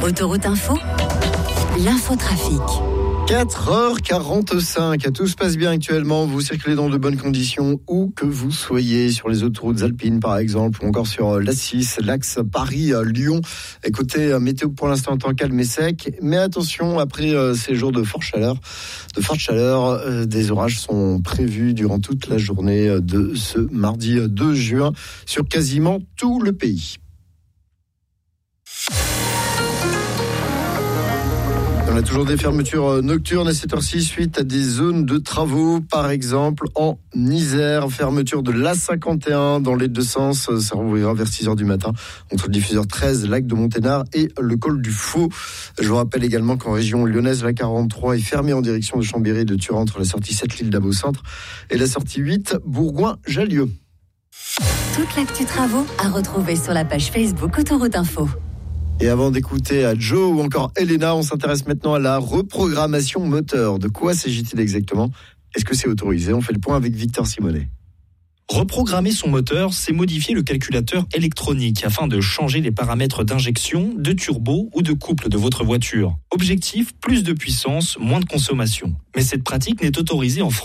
Autoroute Info, l'infotrafic. 4h45, tout se passe bien actuellement, vous circulez dans de bonnes conditions où que vous soyez, sur les autoroutes alpines par exemple, ou encore sur l'A6, l'axe Paris-Lyon. Écoutez, météo pour l'instant en temps calme et sec, mais attention, après ces jours de forte chaleur, des orages sont prévus durant toute la journée de ce mardi 2 juin sur quasiment tout le pays. On a toujours des fermetures nocturnes à cette heure-ci suite à des zones de travaux, par exemple en Isère, fermeture de l'A51 dans les deux sens, ça rouvrira vers 6h du matin entre le diffuseur 13, lac de Monténard et le col du Faux. Je vous rappelle également qu'en région lyonnaise, la 43 est fermée en direction de Chambéry et de Turin entre la sortie 7 l'île d'Abo-Centre et la sortie 8 Bourgoin-Jallieu. Toute l'actu travaux à retrouver sur la page Facebook Autoroute Info. Et avant d'écouter à Joe ou encore Elena, on s'intéresse maintenant à la reprogrammation moteur. De quoi s'agit-il exactement ? Est-ce que c'est autorisé ? On fait le point avec Victor Simonet. Reprogrammer son moteur, c'est modifier le calculateur électronique afin de changer les paramètres d'injection, de turbo ou de couple de votre voiture. Objectif, plus de puissance, moins de consommation. Mais cette pratique n'est autorisée en France